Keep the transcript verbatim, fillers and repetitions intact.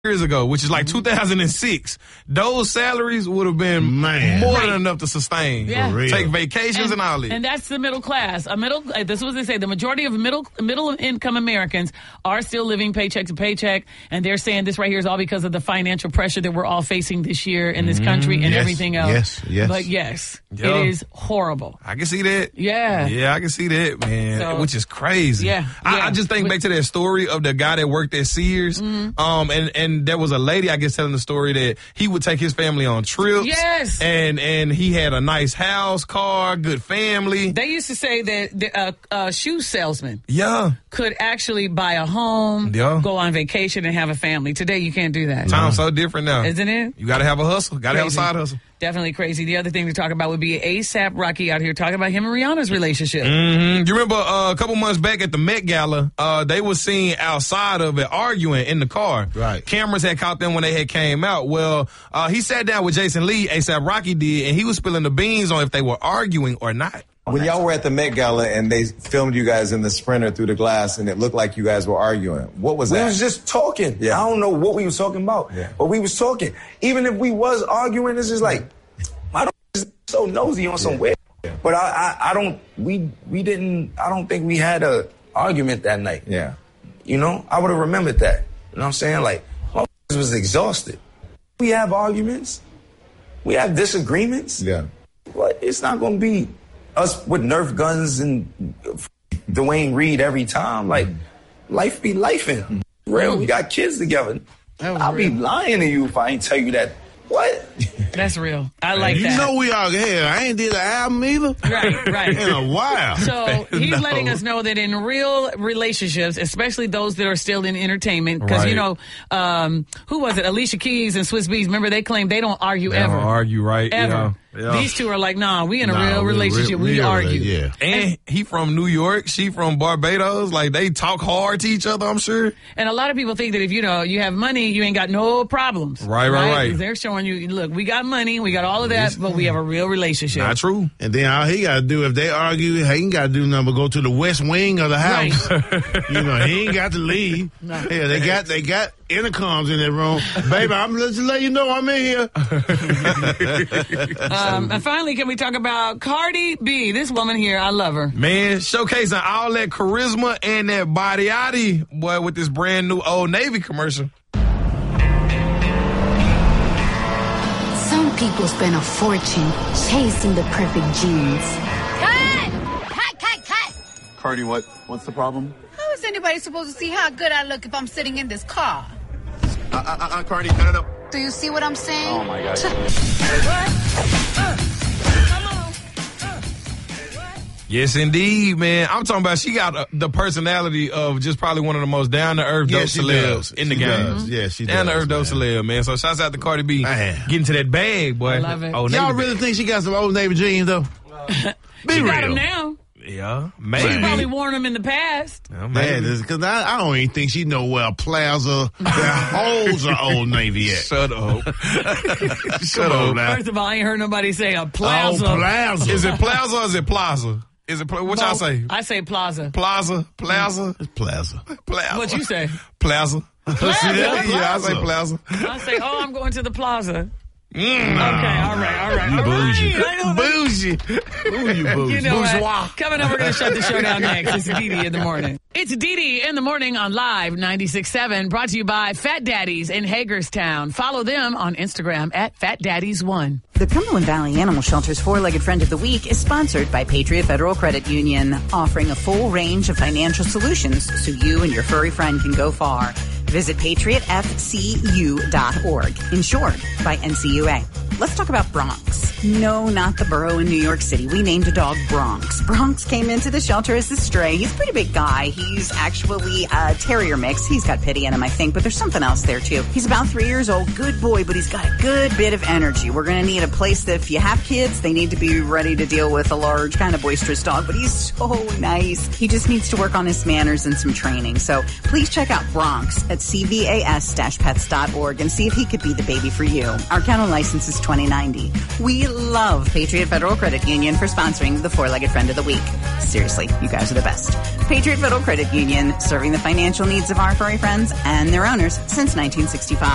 years ago, which is like two thousand six, those salaries would have been Man. more Right. than enough to sustain. Yeah. For real. Take vacations and, and, all that. and that's the middle class. A middle. uh, This is what they say. The majority of middle middle income Americans are still living paycheck to paycheck, and they're saying this right here is all because of the financial pressure that we're all facing this year in this country and Yes, everything else. yes, yes. But yes, Yeah. it is horrible. I can see that. Yeah. Yeah, I can see that, man. So- Which is crazy. Yeah, I, yeah. I just think But- back to that story of the guy that worked at Sears. Mm-hmm. Um, and, and there was a lady, I guess, telling the story that he would take his family on trips. Yes. And, and he had a nice house, car, good family. They used to say that the, uh, a shoe salesman Yeah. could actually buy a home, Yeah. go on vacation, and have a family. Today, you can't do that. Time's so different now. Isn't it? You got to have a hustle. Got to have a Crazy. side hustle. Definitely crazy. The other thing to talk about would be ASAP Rocky out here talking about him and Rihanna's relationship. Mm, you remember uh, a couple months back at the Met Gala, uh, they were seen outside of it arguing in the car. Right. Cameras had caught them when they had came out. Well, uh, he sat down with Jason Lee, ASAP Rocky did, and he was spilling the beans on if they were arguing or not. When y'all were at the Met Gala and they filmed you guys in the Sprinter through the glass and it looked like you guys were arguing, what was We that? was just talking. Yeah. I don't know what we was talking about, Yeah. but we was talking. Even if we was arguing, it's just like, I don't is so nosy on some Yeah. weird. But I, I, I don't. We, we didn't. I don't think we had a argument that night. Yeah. You know, I would have remembered that. You know what I'm saying? Like, my was exhausted. We have arguments. We have disagreements. Yeah. But it's not going to be us with Nerf guns and Dwayne Reed every time. Like, life be lifing. Real, we got kids together. That was I'll be real. lying to you if I ain't tell you that. What? That's real. I like you that. know we are here. I ain't did an album either. Right, right. In a while. So he's No. letting us know that in real relationships, especially those that are still in entertainment, because you Right. know, um, who was it? Alicia Keys and Swiss Beats. Remember, they claim they don't argue They ever. don't argue, right? Ever. Yeah. Yeah. These two are like, nah, we in a Nah, real we- relationship. we- We, we are, argue. yeah. And he from New York, she from Barbados. Like, they talk hard to each other, I'm sure. And a lot of people think that if you know you have money, you ain't got no problems. Right, right, right. They're showing you, look, we got money, we got all of that, but we have a real relationship. Not true. And then all he got to do, if they argue, he ain't got to do nothing but go to the west wing of the house. You know, he ain't got to leave. No. Yeah, they got they got intercoms in that room. Baby, I'm just let you know I'm in here. Um, and finally, can we talk about Cardi B? This woman here, I love her. Man, showcasing all that charisma and that body boy with this brand new Old Navy commercial. Some people spend a fortune chasing the perfect jeans. Cut! Cut, cut, cut! Cardi, what? What's the problem? How is anybody supposed to see how good I look if I'm sitting in this car? Uh, uh, uh, Cardi, no, no, no. Do you see what I'm saying? Oh, my God. Yes, indeed, man. I'm talking about she got uh, the personality of just probably one of the most down-to-earth dope Yes, she celebs does. in the She game. does. Yeah, she does, Down-to-earth dope man. celeb, man. So shouts out to Cardi B Man. getting to that bag, boy. I love it. Old Y'all Navy really bag. think she got some Old Navy jeans, though? Be She real. got them now. Yeah, She's maybe. probably worn them in the past. Yeah, Man, maybe. because I, I don't even think she know where Plaza, where holes are Old Navy at. Shut up. Shut Come on up. now. First of all, I ain't heard nobody say a plaza. Oh, Plaza. Is it Plaza or is it Plaza? Is it pla- what y'all Both. say? I say plaza. Plaza, Plaza, It's Plaza. Plaza. What you say? Plaza. Plaza? Yeah, I say Plaza. I say, oh, I'm going to the plaza. Mm. Okay, all right, all right. You all bougie. right. I know that- Bougie. Ooh, you booze. You know Bourgeois. what? Coming up, we're going to shut the show down next. It's Dee Dee in the morning. It's Dee Dee in the morning on Live ninety-six point seven, brought to you by Fat Daddies in Hagerstown. Follow them on Instagram at Fat Daddies one. The Cumberland Valley Animal Shelter's Four-Legged Friend of the Week is sponsored by Patriot Federal Credit Union, offering a full range of financial solutions so you and your furry friend can go far. Visit patriot f c u dot org, insured by N C U A. Let's talk about Bronx. No, not the borough in New York City. We named a dog Bronx. Bronx came into the shelter as a stray. He's a pretty big guy. He's actually a terrier mix. He's got pity in him, I think, but there's something else there, too. He's about three years old. Good boy, but he's got a good bit of energy. We're going to need a place that if you have kids, they need to be ready to deal with a large, kind of boisterous dog, but he's so nice. He just needs to work on his manners and some training. So please check out Bronx at c v a s dash pets dot org and see if he could be the baby for you. Our kennel license is twenty ninety. We love Patriot Federal Credit Union for sponsoring the Four-Legged Friend of the Week. Seriously, you guys are the best. Patriot Federal Credit Union, serving the financial needs of our furry friends and their owners since nineteen sixty-five.